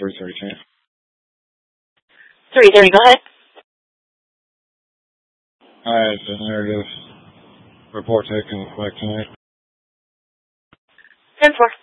330 chance. 330, go ahead. Alright, it's a narrative report taken like tonight. 10-4.